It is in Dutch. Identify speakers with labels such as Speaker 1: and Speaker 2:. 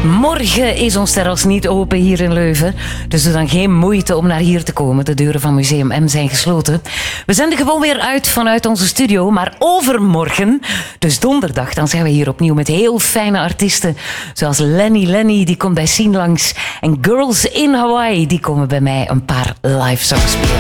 Speaker 1: Morgen is ons terras niet open hier in Leuven. Dus doe dan geen moeite om naar hier te komen. De deuren van Museum M zijn gesloten. We zenden gewoon weer uit vanuit onze studio. Maar overmorgen, dus donderdag, dan zijn we hier opnieuw met heel fijne artiesten. Zoals Lenny, die komt bij Sien langs. En Girls in Hawaii, die komen bij mij een paar live songs spelen.